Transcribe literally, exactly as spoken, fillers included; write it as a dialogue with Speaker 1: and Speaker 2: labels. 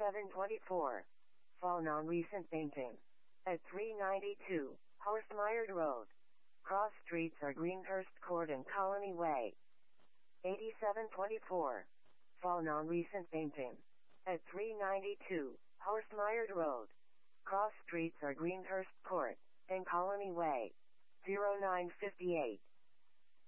Speaker 1: eighty-seven twenty-four. Fall non-recent painting. At three ninety-two, Horstmeyer Road. Cross streets are Greenhurst Court and Colony Way. eighty-seven twenty-four. Fall non-recent painting. At three ninety-two, Horstmeyer Road. Cross streets are Greenhurst Court and Colony Way. zero nine fifty-eight.